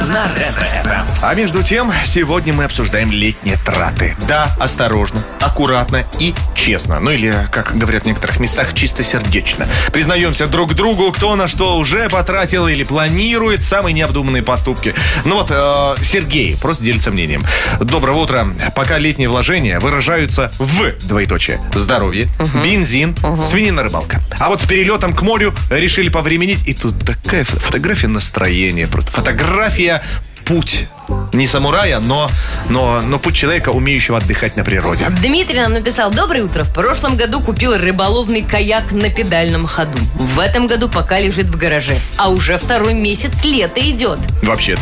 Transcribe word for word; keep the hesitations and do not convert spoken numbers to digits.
на Ретро-ФМ. А между тем, сегодня мы обсуждаем летние траты. Да, осторожно, аккуратно и честно. Ну или, как говорят в некоторых местах, чистосердечно. Признаемся друг другу, кто на что уже потратил или планирует самые необдуманные поступки. Ну вот, э, Сергей просто делится мнением. Доброго утра. Пока летние вложения выражаются в, двоеточие, здоровье, угу. бензин, угу. свинина, рыбалка. А вот с перелетом к морю решили повременить. И тут такая фотография настроения. Просто фотография путь. Не самурая, но, но, но путь человека, умеющего отдыхать на природе. Дмитрий нам написал: доброе утро. В прошлом году купил рыболовный каяк на педальном ходу. В этом году пока лежит в гараже. А уже второй месяц лето идет. Вообще